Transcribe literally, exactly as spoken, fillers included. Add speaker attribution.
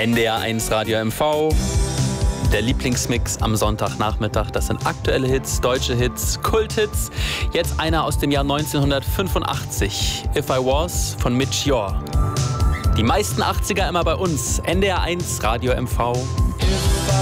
Speaker 1: N D R eins Radio M V, der Lieblingsmix am Sonntagnachmittag. Das sind aktuelle Hits, deutsche Hits, Kulthits. Jetzt einer aus dem Jahr neunzehnhundertfünfundachtzig, If I Was von Mitch Yore. Die meisten achtziger immer bei uns, N D R eins Radio M V.